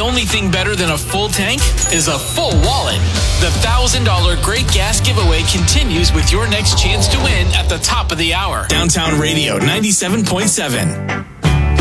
only thing better than a full tank is a full wallet. The $1,000 Great Gas Giveaway continues with your next chance to win at the top of the hour. Downtown Radio 97.7.